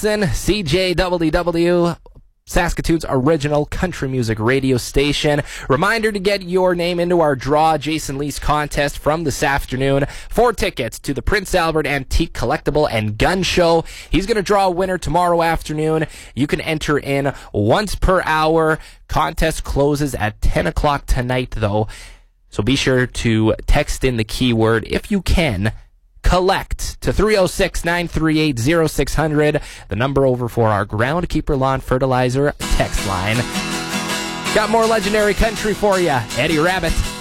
listen, CJWW, Saskatoon's original country music radio station. Reminder to get your name into our Draw Jason Lee's contest from this afternoon. 4 tickets to the Prince Albert Antique Collectible and Gun Show. He's going to draw a winner tomorrow afternoon. You can enter in once per hour. Contest closes at 10 o'clock tonight, though. So be sure to text in the keyword, if you can, collect, to 306-938-0600, the number over for our Groundkeeper Lawn Fertilizer text line. Got more legendary country for you. Eddie Rabbitt.